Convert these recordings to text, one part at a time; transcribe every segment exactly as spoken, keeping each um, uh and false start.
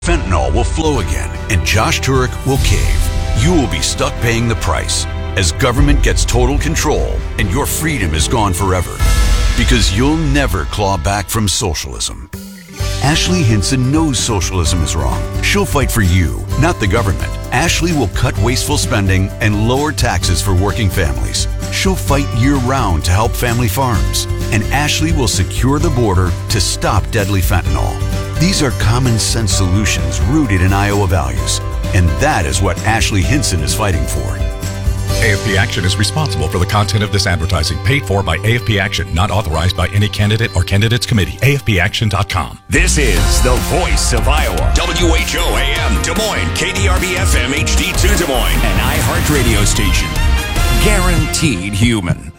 Fentanyl will flow again, and Josh Turek will cave. You will be stuck paying the price as government gets total control and your freedom is gone forever. Because you'll never claw back from socialism. Ashley Hinson knows socialism is wrong. She'll fight for you, not the government. Ashley will cut wasteful spending and lower taxes for working families. She'll fight year-round to help family farms. And Ashley will secure the border to stop deadly fentanyl. These are common-sense solutions rooted in Iowa values. And that is what Ashley Hinson is fighting for. A F P Action is responsible for the content of this advertising, paid for by A F P Action, not authorized by any candidate or candidates committee. A F P action dot com. This is the voice of Iowa. W H O A M Des Moines, K D R B F M H D two Des Moines, an iHeart radio station. Guaranteed human.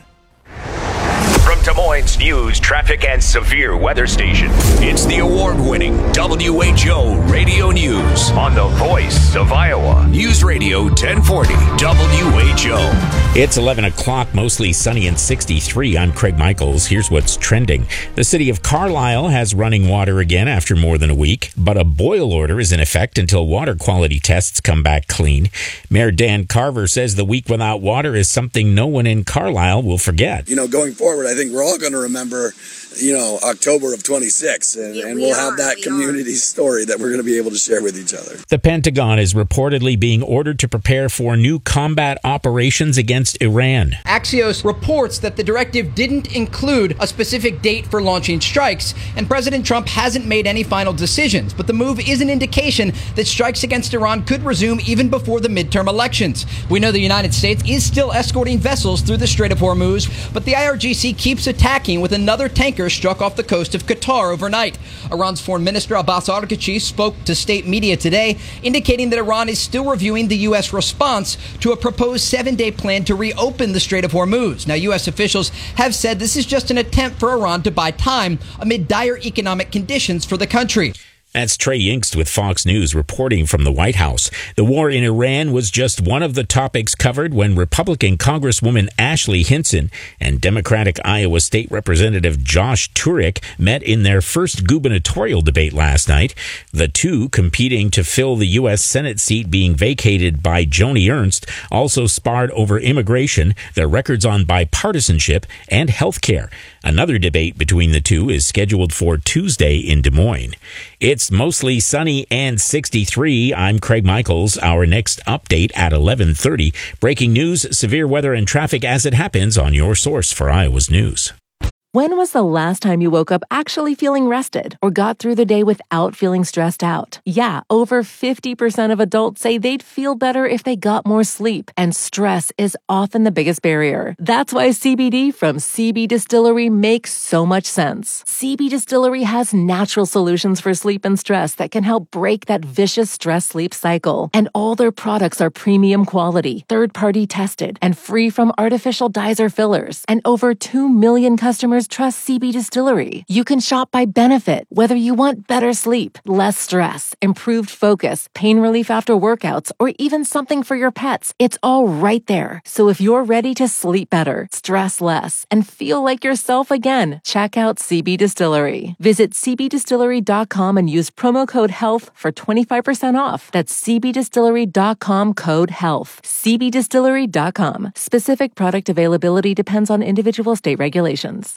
From Des Moines News, Traffic, and Severe Weather Station, it's the award-winning W H O Radio News on the voice of Iowa. News Radio ten forty W H O. It's eleven o'clock, mostly sunny and sixty-three. I'm Craig Michaels. Here's what's trending. The city of Carlisle has running water again after more than a week, but a boil order is in effect until water quality tests come back clean. Mayor Dan Carver says the week without water is something no one in Carlisle will forget. You know, going forward, I think we're all going to remember, you know, October of twenty-six, and, yeah, and we'll we have that we community are. story that we're going to be able to share with each other. The Pentagon is reportedly being ordered to prepare for new combat operations against Iran. Axios reports that the directive didn't include a specific date for launching strikes, and President Trump hasn't made any final decisions. But the move is an indication that strikes against Iran could resume even before the midterm elections. We know the United States is still escorting vessels through the Strait of Hormuz, but the I R G C keeps attacking with another tanker struck off the coast of Qatar overnight. Iran's Foreign Minister Abbas Araghchi spoke to state media today, indicating that Iran is still reviewing the U S response to a proposed seven-day plan to reopen the Strait of Hormuz. Now, U S officials have said this is just an attempt for Iran to buy time amid dire economic conditions for the country. That's Trey Yingst with Fox News reporting from the White House. The war in Iran was just one of the topics covered when Republican Congresswoman Ashley Hinson and Democratic Iowa State Representative Josh Turek met in their first gubernatorial debate last night. The two, competing to fill the U S Senate seat being vacated by Joni Ernst, also sparred over immigration, their records on bipartisanship, and health care. Another debate between the two is scheduled for Tuesday in Des Moines. It's mostly sunny and sixty-three. I'm Craig Michaels. Our next update at eleven thirty. Breaking news, severe weather, and traffic as it happens on your source for Iowa's news. When was the last time you woke up actually feeling rested or got through the day without feeling stressed out? Yeah, over fifty percent of adults say they'd feel better if they got more sleep, and stress is often the biggest barrier. That's why C B D from C B Distillery makes so much sense. C B Distillery has natural solutions for sleep and stress that can help break that vicious stress-sleep cycle. And all their products are premium quality, third-party tested, and free from artificial dyes or fillers. And over two million customers trust C B Distillery. You can shop by benefit, whether you want better sleep, less stress, improved focus, pain relief after workouts, or even something for your pets. It's all right there. So if you're ready to sleep better, stress less, and feel like yourself again, check out C B Distillery. Visit c b distillery dot com and use promo code HEALTH for twenty-five percent off. That's c b distillery dot com code HEALTH. c b distillery dot com. Specific product availability depends on individual state regulations.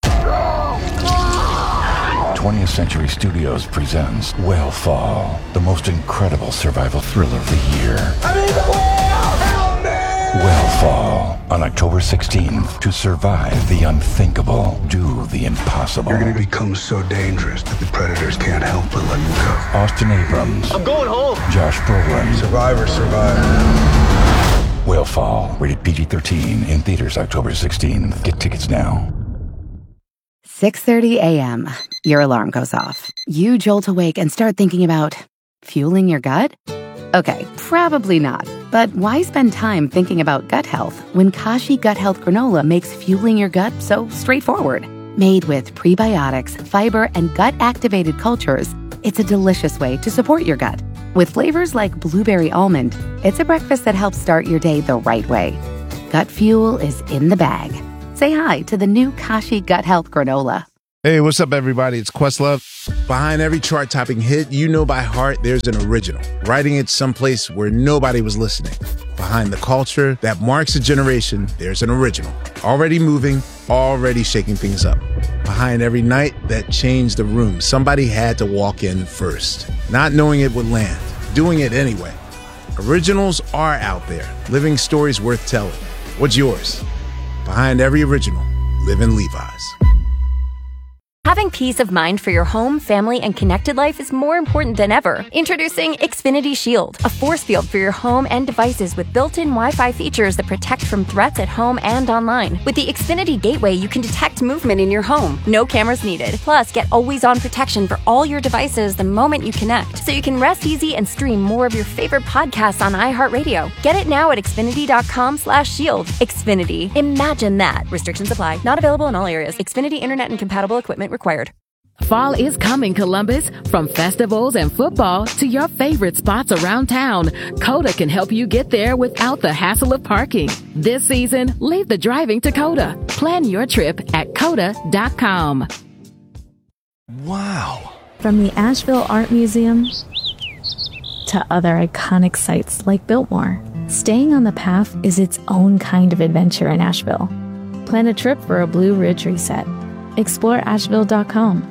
twentieth Century Studios presents Whale the most incredible survival thriller of the year. I mean, the whale! Help me! Whale on October sixteenth. To survive the unthinkable, do the impossible. You're going to become so dangerous that the predators can't help but let you go. Austin Abrams. I'm going home. Josh Brolin. Survivor, survivor. Whale, rated P G thirteen, in theaters October sixteenth. Get tickets now. six thirty a.m. Your alarm goes off. You jolt awake and start thinking about fueling your gut? Okay, probably not. But why spend time thinking about gut health when Kashi Gut Health Granola makes fueling your gut so straightforward? Made with prebiotics, fiber, and gut-activated cultures, it's a delicious way to support your gut. With flavors like blueberry almond, it's a breakfast that helps start your day the right way. Gut fuel is in the bag. Say hi to the new Kashi Gut Health Granola. Hey, what's up, everybody? It's Questlove. Behind every chart-topping hit you know by heart, there's an original, writing it someplace where nobody was listening. Behind the culture that marks a generation, there's an original, already moving, already shaking things up. Behind every night that changed the room, somebody had to walk in first, not knowing it would land, doing it anyway. Originals are out there, living stories worth telling. What's yours? Behind every original, live in Levi's. Having peace of mind for your home, family, and connected life is more important than ever. Introducing Xfinity Shield, a force field for your home and devices with built-in Wi-Fi features that protect from threats at home and online. With the Xfinity Gateway, you can detect movement in your home. No cameras needed. Plus, get always-on protection for all your devices the moment you connect, so you can rest easy and stream more of your favorite podcasts on iHeartRadio. Get it now at Xfinity.com slash shield. Xfinity. Imagine that. Restrictions apply. Not available in all areas. Xfinity Internet and compatible equipment required. Fall is coming, Columbus. From festivals and football to your favorite spots around town, Coda can help you get there without the hassle of parking. This season, leave the driving to Coda. Plan your trip at coda dot com. Wow. From the Asheville Art Museum to other iconic sites like Biltmore, staying on the path is its own kind of adventure in Asheville. Plan a trip for a Blue Ridge reset. explore asheville dot com.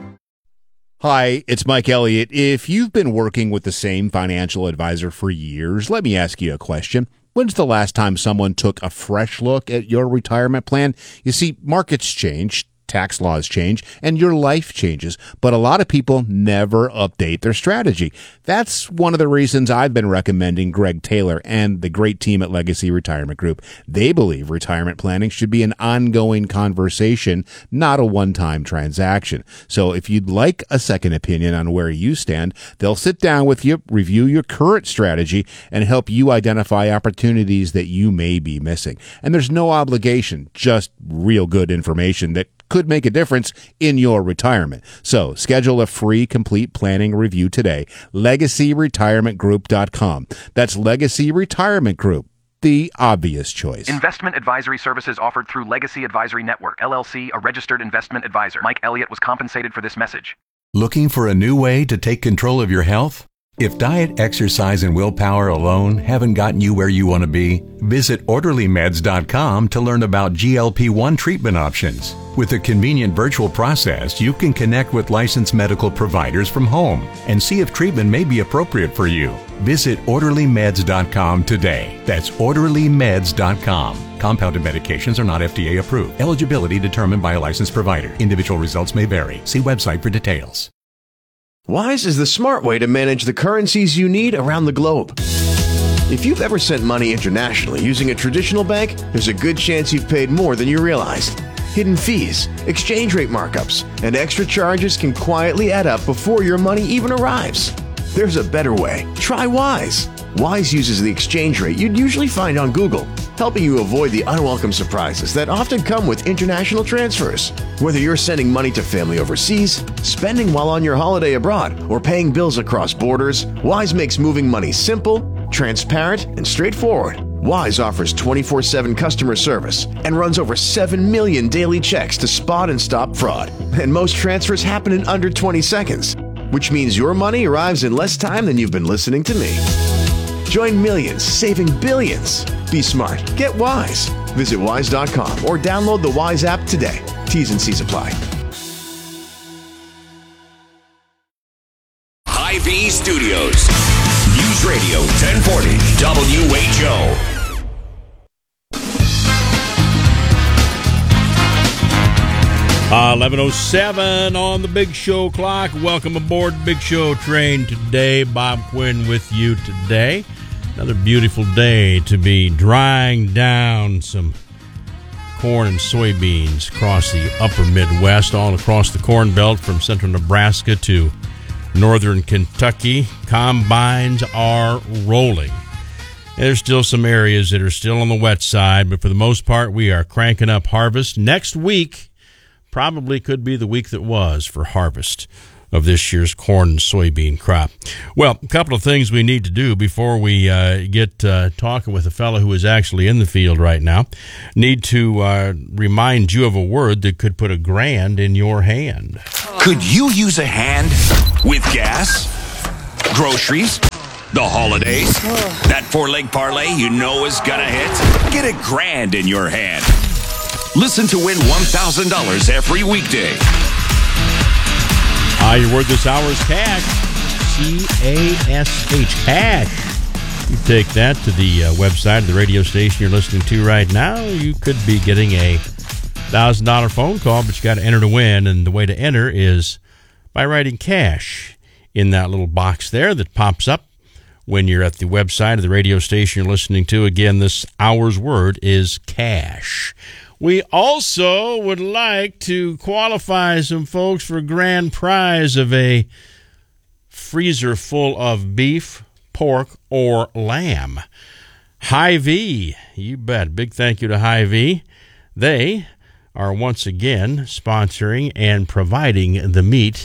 Hi, it's Mike Elliott. If you've been working with the same financial advisor for years, let me ask you a question. When's the last time someone took a fresh look at your retirement plan? You see, markets change, tax laws change, and your life changes, but a lot of people never update their strategy. That's one of the reasons I've been recommending Greg Taylor and the great team at Legacy Retirement Group. They believe retirement planning should be an ongoing conversation, not a one-time transaction. So if you'd like a second opinion on where you stand, they'll sit down with you, review your current strategy, and help you identify opportunities that you may be missing. And there's no obligation, just real good information that could make a difference in your retirement. So schedule a free complete planning review today. legacy retirement group dot com. That's Legacy Retirement Group, the obvious choice. Investment advisory services offered through Legacy Advisory Network, L L C, a registered investment advisor. Mike Elliott was compensated for this message. Looking for a new way to take control of your health? If diet, exercise, and willpower alone haven't gotten you where you want to be, visit orderly meds dot com to learn about G L P one treatment options. With a convenient virtual process, you can connect with licensed medical providers from home and see if treatment may be appropriate for you. Visit orderly meds dot com today. That's orderly meds dot com. Compounded medications are not F D A approved. Eligibility determined by a licensed provider. Individual results may vary. See website for details. Wise is the smart way to manage the currencies you need around the globe. If you've ever sent money internationally using a traditional bank, there's a good chance you've paid more than you realized. Hidden fees, exchange rate markups, and extra charges can quietly add up before your money even arrives. There's a better way. Try Wise. Wise uses the exchange rate you'd usually find on Google, helping you avoid the unwelcome surprises that often come with international transfers. Whether you're sending money to family overseas, spending while on your holiday abroad, or paying bills across borders, Wise makes moving money simple, transparent, and straightforward. Wise offers twenty-four seven customer service and runs over seven million daily checks to spot and stop fraud. And most transfers happen in under twenty seconds, which means your money arrives in less time than you've been listening to me. Join millions, saving billions. Be smart. Get Wise. Visit wise dot com or download the Wise app today. T's and C's apply. Hy-Vee Studios. News Radio ten forty W H O. Uh, eleven oh seven on the Big Show clock. Welcome aboard Big Show train today. Bob Quinn with you today. Another beautiful day to be drying down some corn and soybeans across the upper Midwest, all across the Corn Belt from central Nebraska to northern Kentucky. Combines are rolling. There's still some areas that are still on the wet side, but for the most part, we are cranking up harvest. Next week probably could be the week that was for harvest. of this year's corn and soybean crop. Well, a couple of things we need to do before we uh, get uh, talking with a fellow who is actually in the field right now. Need to uh, remind you of a word that could put a grand in your hand. Could you use a hand with gas, groceries, the holidays? That four-leg parlay you know is gonna hit? Get a grand in your hand. Listen to win one thousand dollars every weekday. Ah, your word this hour is cash. C A S H, cash. You take that to the uh, website of the radio station you're listening to right now, you could be getting a one thousand dollars phone call, but you got to enter to win, and the way to enter is by writing cash in that little box there that pops up when you're at the website of the radio station you're listening to. Again, this hour's word is cash. We also would like to qualify some folks for a grand prize of a freezer full of beef, pork, or lamb. Hy-Vee, you bet. Big thank you to Hy-Vee. They are once again sponsoring and providing the meat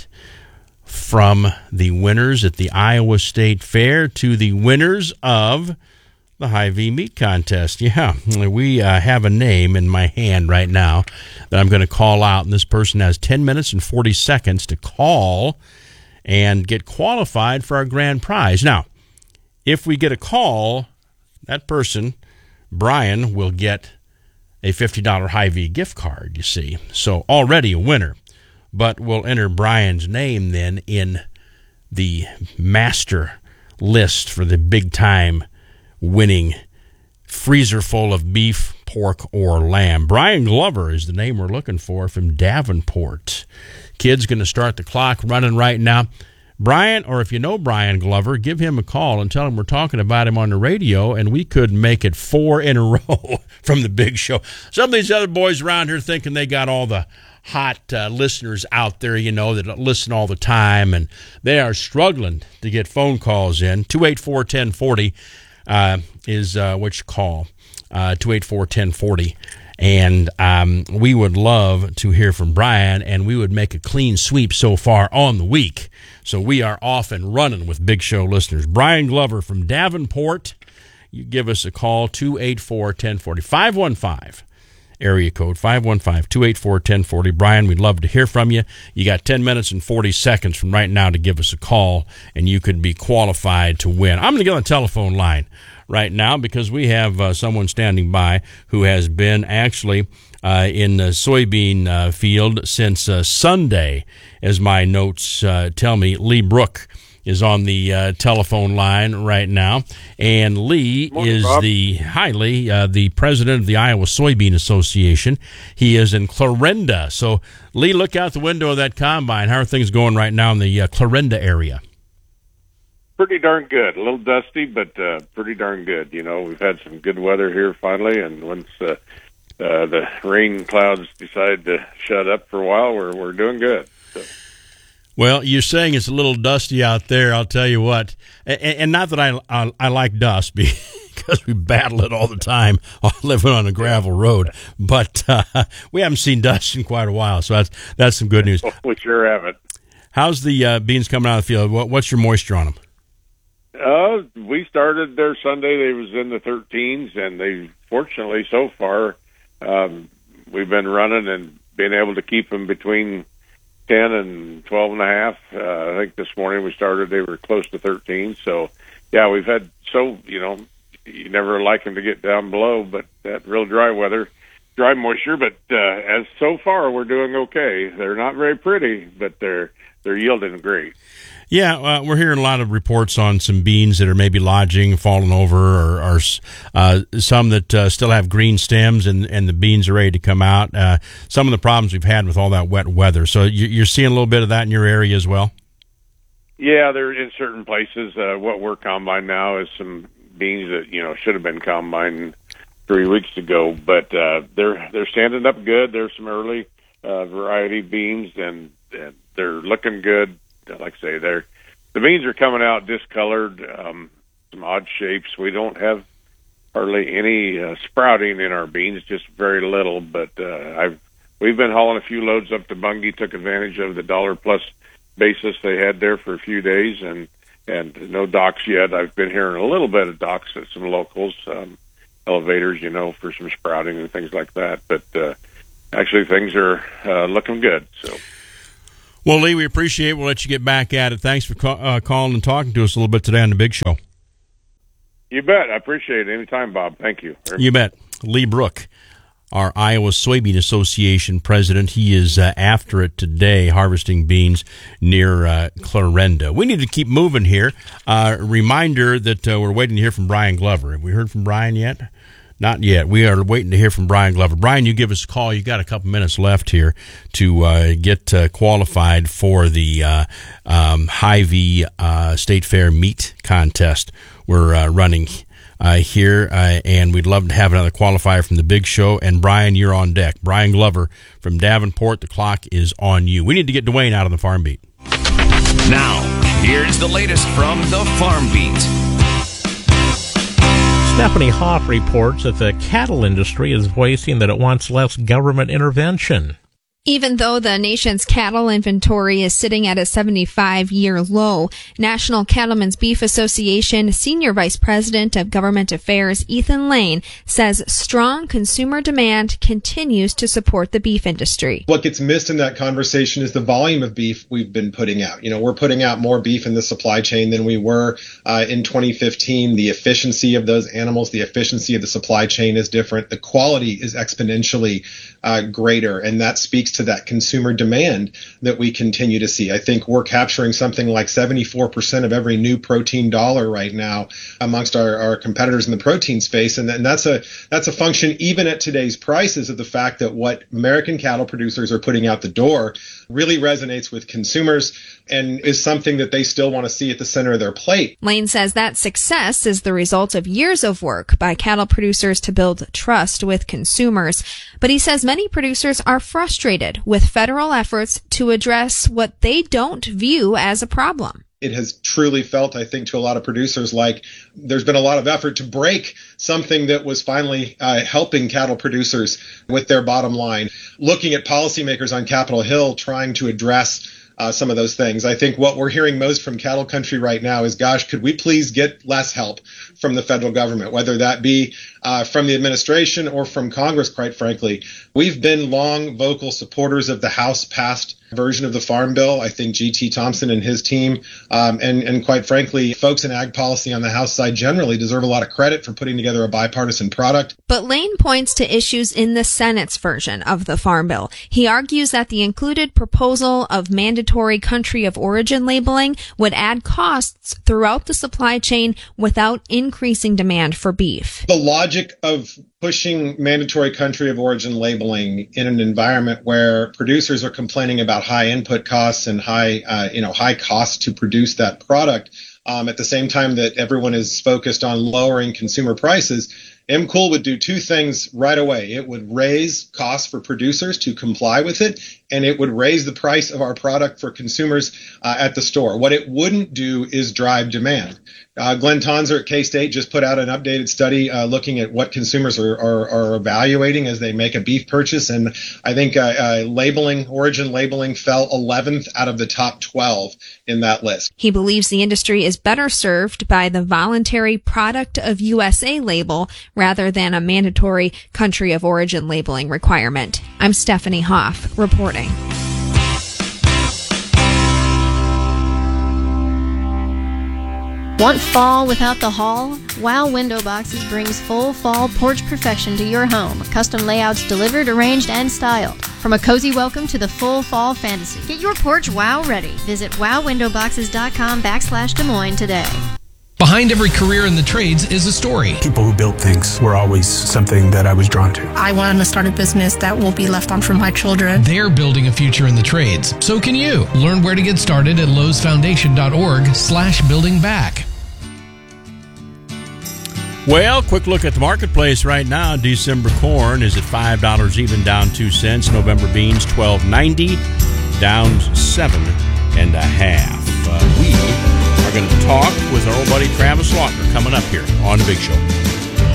from the winners at the Iowa State Fair to the winners of the Hy-Vee Meat Contest. Yeah, we uh, have a name in my hand right now that I'm going to call out, and this person has ten minutes and forty seconds to call and get qualified for our grand prize. Now, if we get a call, that person, Brian, will get a fifty dollars Hy-Vee gift card, you see. So already a winner, but we'll enter Brian's name then in the master list for the big-time winning freezer full of beef, pork, or lamb. Brian Glover is the name we're looking for from Davenport. Kid's going to start the clock running right now. Brian, or if you know Brian Glover, give him a call and tell him we're talking about him on the radio, and we could make it four in a row from the big show. Some of these other boys around here thinking they got all the hot uh, listeners out there, you know, that listen all the time, and they are struggling to get phone calls in. two eight four, one oh four oh uh, is uh, what you call, uh, two eight four, one oh four oh. And um, we would love to hear from Brian, and we would make a clean sweep so far on the week. So we are off and running with Big Show listeners. Brian Glover from Davenport, you give us a call, two eight four, one oh four oh, five one five, area code five one five, two eight four, one oh four oh. Brian, we'd love to hear from you. You got ten minutes and forty seconds from right now to give us a call, and you could be qualified to win. I'm going to get on the telephone line right now because we have uh, someone standing by who has been actually uh, in the soybean uh, field since uh, Sunday, as my notes uh, tell me. Lee Brook is on the uh, telephone line right now, and Lee Morning, is Bob. the hi Lee, uh, the president of the Iowa Soybean Association. He is in Clarinda. So, Lee, look out the window of that combine. How are things going right now in the uh, Clarinda area? Pretty darn good. A little dusty, but uh, pretty darn good. You know, we've had some good weather here finally, and once uh, uh, the rain clouds decide to shut up for a while, we're we're doing good. So. Well, you're saying it's a little dusty out there. I'll tell you what, and, and not that I, I I like dust because we battle it all the time living on a gravel road, but uh, we haven't seen dust in quite a while, so that's that's some good news. We sure haven't. How's the uh, beans coming out of the field? What, what's your moisture on them? Uh, we started there Sunday. They was in the thirteens, and they fortunately so far um, we've been running and been able to keep them between ten and twelve and a half. Uh, I think this morning we started, they were close to thirteen. So, yeah, we've had so, you know, you never like them to get down below, but that real dry weather, dry moisture. But uh, as so far, we're doing okay. They're not very pretty, but they're they're yielding great. Yeah, uh, we're hearing a lot of reports on some beans that are maybe lodging, falling over, or, or uh, some that uh, still have green stems and, and the beans are ready to come out. Uh, some of the problems we've had with all that wet weather. So you're seeing a little bit of that in your area as well? Yeah, they're in certain places. Uh, what we're combined now is some beans that, you know, should have been combined three weeks ago, but uh, they're they're standing up good. There's some early uh, variety beans, and, and they're looking good. Like I say, they're, the beans are coming out discolored, um, some odd shapes. We don't have hardly any uh, sprouting in our beans, just very little. But uh, I've we've been hauling a few loads up to Bungie, took advantage of the dollar plus basis they had there for a few days, and and no docks yet. I've been hearing a little bit of docks at some locals, um, elevators, you know, for some sprouting and things like that. But uh, actually, things are uh, looking good. So, well, Lee, we appreciate it. We'll let you get back at it. Thanks for ca- uh, calling and talking to us a little bit today on the Big Show. You bet. I appreciate it. Anytime, Bob. Thank you. You bet. Lee Brook, our Iowa Soybean Association president. He is uh, after it today, harvesting beans near uh, Clarinda. We need to keep moving here. Uh, reminder that uh, we're waiting to hear from Brian Glover. Have we heard from Brian yet? Not yet. We are waiting to hear from Brian Glover. Brian, you give us a call. You got a couple minutes left here to uh, get uh, qualified for the uh, um, Hy-Vee uh, State Fair meat contest we're uh, running uh, here, uh, and we'd love to have another qualifier from the Big Show. And Brian, you're on deck. Brian Glover from Davenport. The clock is on you. We need to get Dwayne out on the Farm Beat. Now, here's the latest from the Farm Beat. Stephanie Hoff reports that the cattle industry is voicing that it wants less government intervention. Even though the nation's cattle inventory is sitting at a seventy-five-year low, National Cattlemen's Beef Association Senior Vice President of Government Affairs Ethan Lane says strong consumer demand continues to support the beef industry. What gets missed in that conversation is the volume of beef we've been putting out. You know, we're putting out more beef in the supply chain than we were uh, in twenty fifteen. The efficiency of those animals, the efficiency of the supply chain is different. The quality is exponentially uh, greater, and that speaks to that consumer demand that we continue to see. I think we're capturing something like seventy-four percent of every new protein dollar right now amongst our, our competitors in the protein space. And, and that's a that's a function, even at today's prices, of the fact that what American cattle producers are putting out the door really resonates with consumers and is something that they still want to see at the center of their plate. Lane says that success is the result of years of work by cattle producers to build trust with consumers. But he says many producers are frustrated with federal efforts to address what they don't view as a problem. It has truly felt, I think, to a lot of producers like there's been a lot of effort to break something that was finally uh, helping cattle producers with their bottom line. Looking at policymakers on Capitol Hill trying to address Uh, some of those things. I think what we're hearing most from cattle country right now is, gosh, could we please get less help from the federal government, whether that be uh, from the administration or from Congress, quite frankly. We've been long vocal supporters of the House-passed version of the Farm Bill. I think G T Thompson and his team, um, and, and quite frankly, folks in ag policy on the House side generally deserve a lot of credit for putting together a bipartisan product. But Lane points to issues in the Senate's version of the Farm Bill. He argues that the included proposal of mandatory country of origin labeling would add costs throughout the supply chain without increasing demand for beef. The logic of pushing mandatory country of origin labeling in an environment where producers are complaining about high input costs and high, uh, you know, high costs to produce that product, um, at the same time that everyone is focused on lowering consumer prices, M. Cool would do two things right away. It would raise costs for producers to comply with it, and it would raise the price of our product for consumers uh, at the store. What it wouldn't do is drive demand. Uh, Glenn Tonzer at K-State just put out an updated study uh, looking at what consumers are, are, are evaluating as they make a beef purchase, and I think uh, uh, labeling, origin labeling fell eleventh out of the top twelve in that list. He believes the industry is better served by the voluntary Product of U S A label rather than a mandatory country of origin labeling requirement. I'm Stephanie Hoff reporting. Want fall without the haul? Wow Window Boxes brings full fall porch perfection to your home. Custom layouts delivered, arranged, and styled. From a cozy welcome to the full fall fantasy. Get your porch wow ready. Visit wow window boxes dot com backslash Des Moines today. Behind every career in the trades is a story. People who built things were always something that I was drawn to. I wanted to start a business that will be left on for my children. They're building a future in the trades. So can you. Learn where to get started at lowe's foundation dot org slash building back. Well, quick look at the marketplace right now. December corn is at five dollars even, down two cents. November beans, twelve ninety, down seven and a half. Uh, we are going to talk with our old buddy Travis Lautner coming up here on The Big Show.